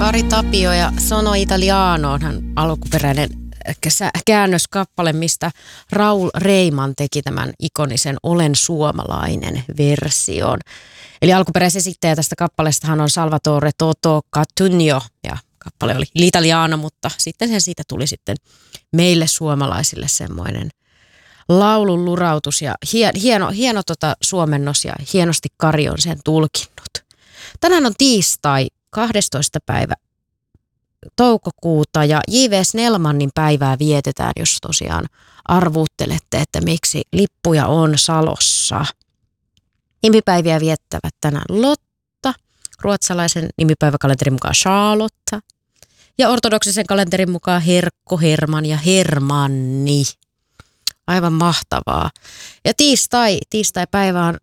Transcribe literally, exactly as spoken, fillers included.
Kari Tapio ja Sono Italiano onhan alkuperäinen käännöskappale, mistä Raul Reiman teki tämän ikonisen Olen suomalainen version. Eli alkuperäisen esittäjä tästä kappaleestahan on Salvatore Toto Cutugno ja kappale oli L'Italiano, mutta sitten sen siitä tuli sitten meille suomalaisille semmoinen laulun lurautus ja hieno, hieno tota suomennos ja hienosti Kari on sen tulkinnut. Tänään on tiistai kahdestoista päivä toukokuuta ja J V Snellmanin päivää vietetään, jos tosiaan arvuuttelette, että miksi lippuja on Salossa. Nimipäiviä viettävät tänään Lotta, ruotsalaisen nimipäiväkalenterin mukaan Charlotta ja ortodoksisen kalenterin mukaan Herkko, Herman ja Hermanni. Aivan mahtavaa. Ja tiistai, tiistai-päivä on